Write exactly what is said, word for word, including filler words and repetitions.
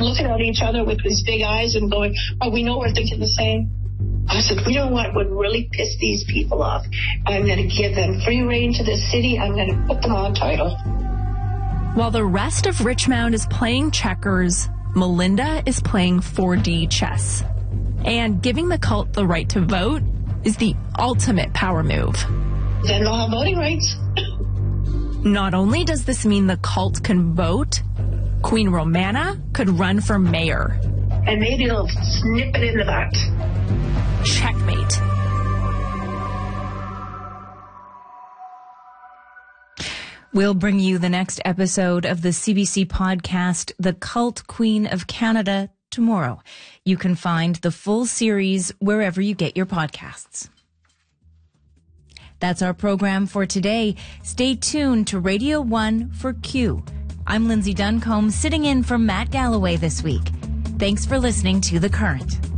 looking at each other with these big eyes and going, oh, we know we're thinking the same. I said, you know what would really piss these people off? I'm going to give them free reign to the city. I'm going to put them on title. While the rest of Richmond is playing checkers, Melinda is playing four D chess. And giving the cult the right to vote is the ultimate power move. Then they'll have voting rights. Not only does this mean the cult can vote, Queen Romana could run for mayor. And maybe they'll snip it in the butt. Checkmate. We'll bring you the next episode of the C B C podcast, The Cult Queen of Canada, tomorrow. You can find the full series wherever you get your podcasts. That's our program for today. Stay tuned to Radio one for Q. I'm Lindsay Duncombe, sitting in for Matt Galloway this week. Thanks for listening to The Current.